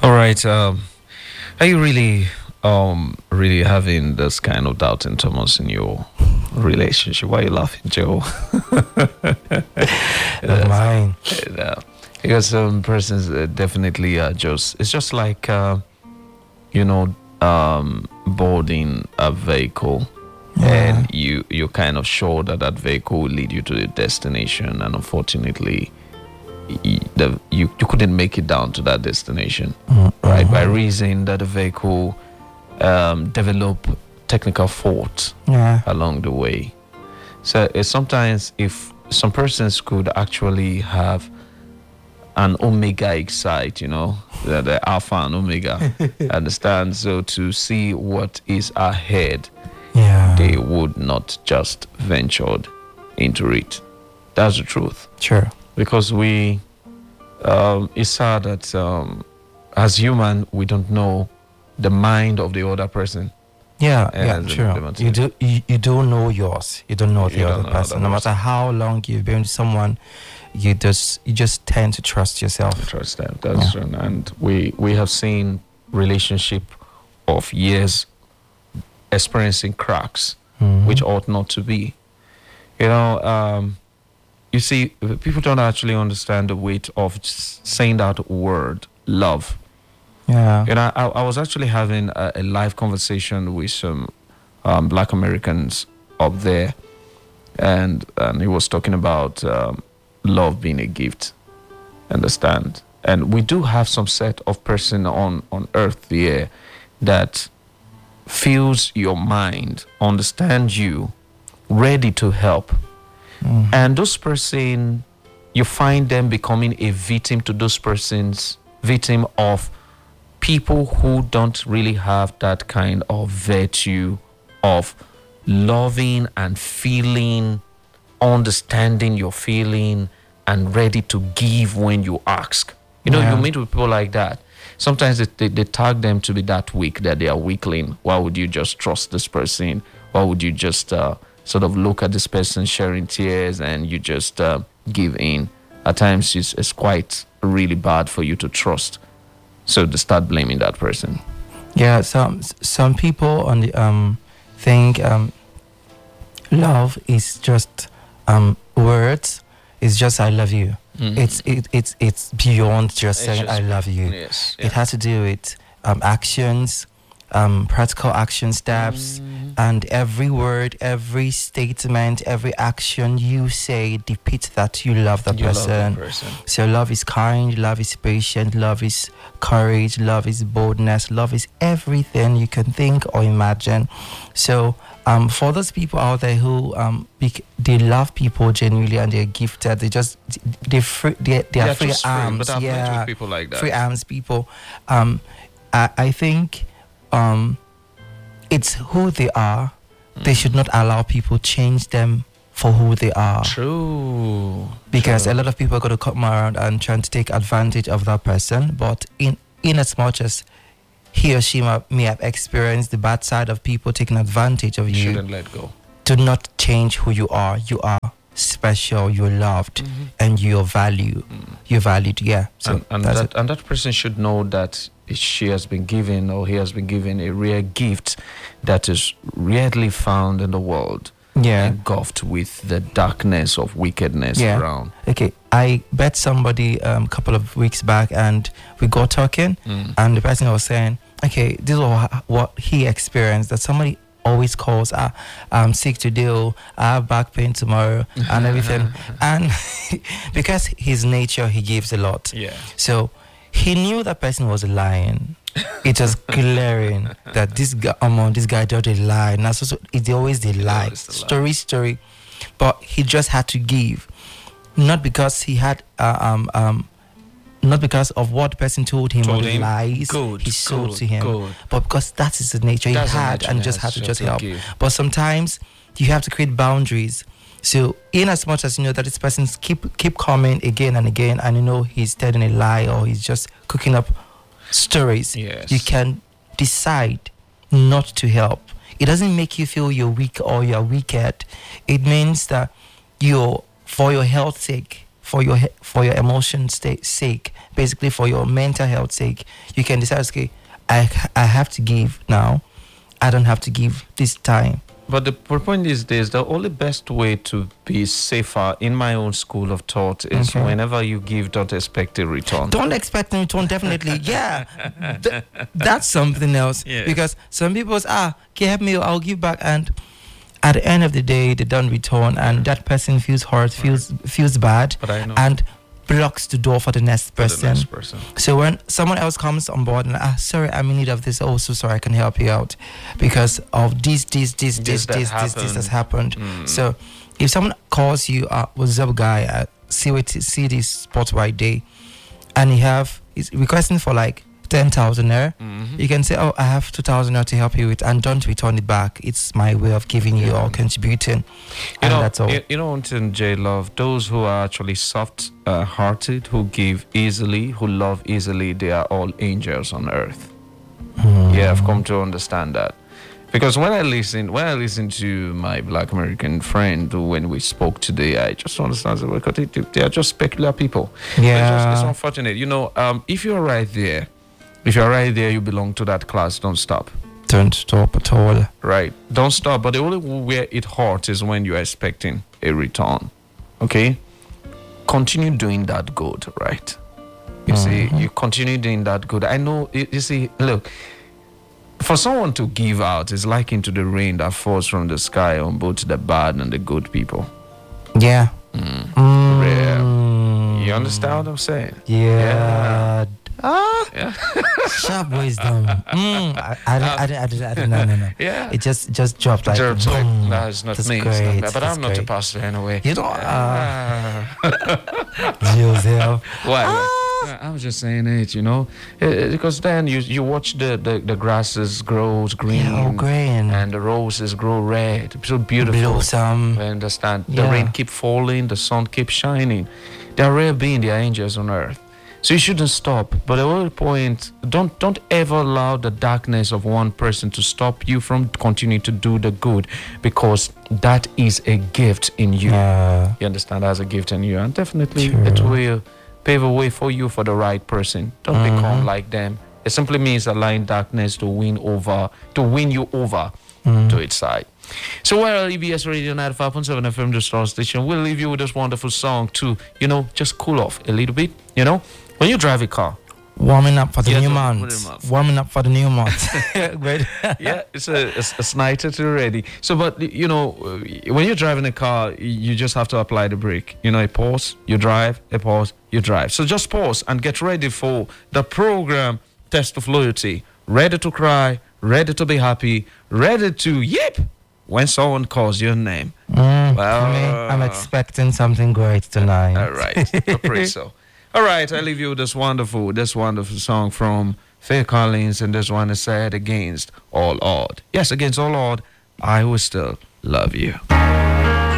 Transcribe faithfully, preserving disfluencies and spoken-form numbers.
All right. Um, are you really, um, really having this kind of doubt in Thomas in your relationship? Why are you laughing, Joe? Not mine. Yeah. Because some persons uh, definitely are just. It's just like, uh, you know, um, boarding a vehicle, Yeah. and you you're kind of sure that that vehicle will lead you to the destination, and unfortunately, y- the, you you couldn't make it down to that destination. Mm, Right, by mhm. reason that the vehicle um, develop technical faults Yeah. along the way. So it's sometimes if some persons could actually have an omega excite, you know, the, the alpha and omega, understand? So to see what is ahead, Yeah. they would not just ventured into it. That's the truth. Sure. Because we, um, it's sad that um, as human, we don't know the mind of the other person. Yeah. Yeah, Yeah. the- Sure. the- You do. You, you don't know yours. You don't know You the don't other know the person. other No matter person. how long you've been with someone, you just you just tend to trust yourself. Trust them. That's true. And we we have seen relationship of years experiencing cracks, Mhm. which ought not to be. You know, um, you see, people don't actually understand the weight of s- saying that word, love. Yeah. You know, I, I was actually having a, a live conversation with some um, Black Americans up there, and and he was talking about um, love being a gift. Understand? And we do have some set of person on on earth here that feels your mind, understands you, ready to help. Mhm. And those person, you find them becoming a victim to those persons, victim of people who don't really have that kind of virtue of loving and feeling, understanding your feeling, and ready to give when you ask. You know, Yeah. you meet with people like that. Sometimes they, they, they tag them to be that weak, that they are weakling. Why would you just trust this person? Why would you just uh, sort of look at this person sharing tears and you just uh, give in? At times, it's, it's quite really bad for you to trust. So they start blaming that person. Yeah. Some some people on the um think um love is just um words. It's just I love you. It's it, it's it's beyond just It's saying just- I love you. Yes. It has to do with um, actions, um, practical action steps, and every word, every statement, every action you say depicts that you love the You love person. that person. So love is kind, love is patient, love is courage, love is boldness, love is everything you can think or imagine. So um, for those people out there who um, bec- they love people genuinely and they're gifted, they just they free, they they are Yeah, free just free, arms, but I've met yeah, with people like that. free arms people. Um, I, I think um, it's who they are. They should not allow people change them for who they are. True. Because True. a lot of people are going to come around and trying to take advantage of that person. But in in as much as he or she ma- may have experienced the bad side of people taking advantage of You you, shouldn't let go. do not change who you are. You are special. You're loved, and you're valued. You're valued. Yeah. So and and that's that it. and that person should know that she has been given or he has been given a rare gift that is rarely found in the world, Yeah. engulfed with the darkness of wickedness Yeah. around. Okay. I met somebody um, a couple of weeks back, and we got talking, and the person was saying, "Okay, this is what, what he experienced. That somebody always calls, ah, I'm sick today, oh, I have back pain tomorrow, and everything." And because his nature, he gives a lot. Yeah. So he knew that person was lying. It was glaring that this guy, um, this guy doesn't lie. And that's also, it's always the lie. always the lie. Story, story. But he just had to give. Not because he had, uh, um, um, not because of what the person told him Told or the him? lies Good, he sold good, to him, good. but because that is the nature That's he the had nature and he just has, had to so just thank help. you. But sometimes you have to create boundaries. So in as much as you know that this person keep keep coming again and again, and you know he's telling a lie or he's just cooking up stories, Yes. you can decide not to help. It doesn't make you feel you're weak or you're wicked. It means that you're, for your health's sake, for your he- for your emotion state sake, basically for your mental health sake, you can decide, okay, I I have to give now. I don't have to give this time. But the point is this, the only best way to be safer in my own school of thought is Okay. whenever you give, don't expect a return. Don't expect a return, definitely. Yeah. Th- that's something else. Yeah. Because some people say, ah, okay, help me, I'll give back. And at the end of the day, they don't return. And that person feels hurt, feels feels bad. But I know. And blocks the door for the next For the person. next person. So when someone else comes on board and ah, sorry, I'm in need of this. Oh, so sorry, I can help you out because of this, this, this, This this, that this, this, this has happened. Mm. So if someone calls you, uh, what's up, guy? Uh, see what see this spot right day, and you have is requesting for like ten thousand there. Mhm. You can say, oh, I have two thousand there to help you with, and don't return it back. It's my way of giving you or contributing, You and know, that's all. you, you know, Until J Love, those who are actually soft uh, hearted, who give easily, who love easily, they are all angels on earth. Hmm. Yeah, I've come to understand that. Because when I listen, when I listen to my Black American friend who, when we spoke today, I just understand that because they, they are just peculiar people. Yeah. It's, just, it's unfortunate. You know, um, if you're right there, if you're right there, you belong to that class. Don't stop. Don't stop at all. Right. Don't stop. But the only where it hurts is when you're expecting a return. Okay? Continue doing that good, right? You see, you continue doing that good. I know, you, you see, look, for someone to give out is likened to the rain that falls from the sky on both the bad and the good people. Yeah. Mm. Mm. Rare. You understand what I'm saying? Yeah. Ah, Yeah. sharp wisdom. Mm. I, I, don't- I, don't- I, don't- I, don't- no, no, no. Yeah. It just just dropped like. Just like, boom. no, it's not That's me. It's great. not me. But That's I'm not a great. pastor anyway. You know, uh, Ah. Joseph. Why? Ah. I was just saying it, you know, Eh, because then you you watch the the, the grasses grow green, Yeah, oh, green. and the roses grow red, so beautiful. Blossom. I understand. The Yeah. rain keep falling, the sun keep shining. They are rare being, they are angels on earth. So you shouldn't stop. But the whole point, don't don't ever allow the darkness of one person to stop you from continuing to do the good, because that is a gift in you. Yeah. You understand? As a gift in you, and definitely True. it will pave a way for you for the right person. Don't Mhm. become like them. It simply means allowing darkness to win over, to win you over Mm. to its side. So we're E B S Radio ninety-five point seven F M, the Star Station. We'll leave you with this wonderful song to, you know, just cool off a little bit. You know, when you drive a car, Warming up for the Yeah, new the- month. for the month. Warming up for the new month. Great. yeah, it's a it's, it's nighter already. So, but you know, uh, when you're driving a car, you just have to apply the brake. You know, a pause, you drive, a pause, you drive. So just pause and get ready for the program Test of Loyalty. Ready to cry, ready to be happy, ready to yip when someone calls your name. Mm, Well, for me, I'm expecting something great tonight. All right, I pray so. All right, I leave you with this wonderful, this wonderful song from Faye Collins, and this one is said against all odd. Yes, against all odd, I will still love you.